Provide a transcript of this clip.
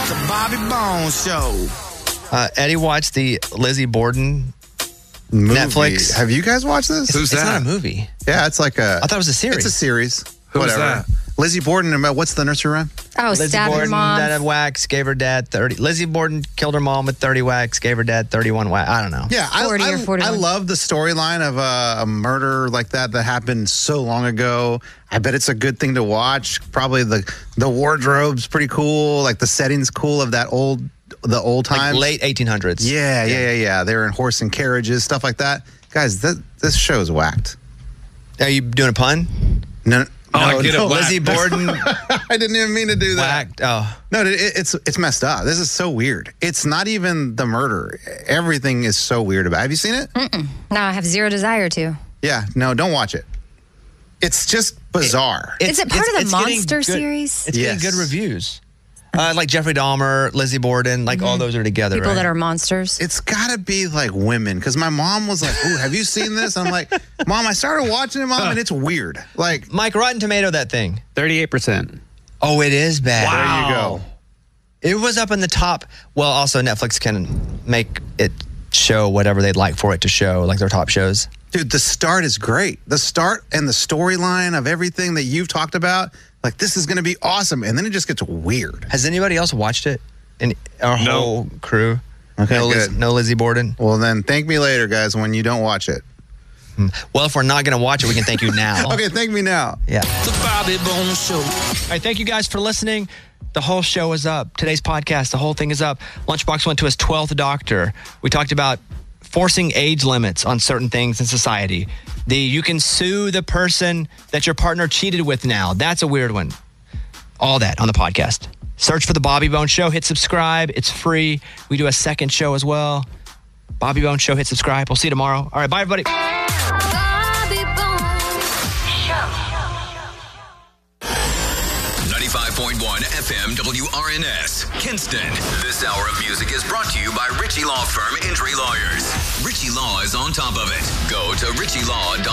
The Bobby Bones Show. Eddie watched the Lizzie Borden movie. Netflix. Have you guys watched this? It's not a movie. Yeah, it's like a... I thought it was a series. It's a series. Who's Whatever. that? Lizzie Borden, what's the nursery rhyme? Oh, Lizzie stab your Borden mom. had a whacks, gave her dad 30. Lizzie Borden killed her mom with 30 whacks, gave her dad 31 whacks. I don't know. Yeah, 40 or 41. I love the storyline of a murder like that happened so long ago. I bet it's a good thing to watch. Probably the wardrobe's pretty cool. Like the setting's cool of the old times. Like late 1800s. Yeah. They're in horse and carriages, stuff like that. Guys, this show's whacked. Are you doing a pun? No. I get it. Lizzie Borden I didn't even mean to do that. whacked. Oh. No, it's messed up. This is so weird. It's not even the murder. Everything is so weird about it. Have you seen it? No, I have zero desire to. Yeah. No, don't watch it. It's just bizarre. Is it part of the it's getting Monster good- series? It's Yes. getting good reviews. Like Jeffrey Dahmer, Lizzie Borden, like all those are together. People right? that are monsters. It's got to be like women, because my mom was like, "Ooh, have you seen this?" I'm like, "Mom, I started watching it, Mom, and it's weird." Like, Mike, Rotten Tomato, that thing. 38%. Oh, it is bad. there you go. It was up in the top. Well, also Netflix can make it show whatever they'd like for it to show, like their top shows. Dude, the start is great. The start and the storyline of everything that you've talked about, like this is going to be awesome, and then it just gets weird. Has anybody else watched it? In our No. whole crew? Okay, no, good. no Lizzie Borden. Well, then thank me later, guys, when you don't watch it. Well, if we're not going to watch it, we can thank you now. Okay, thank me now. Yeah. The Bobby Bones Show. All right, thank you guys for listening. The whole show is up. Today's podcast, the whole thing is up. Lunchbox went to his 12th doctor. We talked about forcing age limits on certain things in society. You can sue the person that your partner cheated with now. That's a weird one. All that on the podcast. Search for The Bobby Bones Show. Hit subscribe. It's free. We do a second show as well. Bobby Bones Show. Hit subscribe. We'll see you tomorrow. All right, bye, everybody. Bobby Bones Show. 95.1 FM WRNS, Kinston. This hour of music is brought to you by Ritchie Law Firm Injury Lawyers. Ritchie Law is on top of it. Go to ritchielaw.com.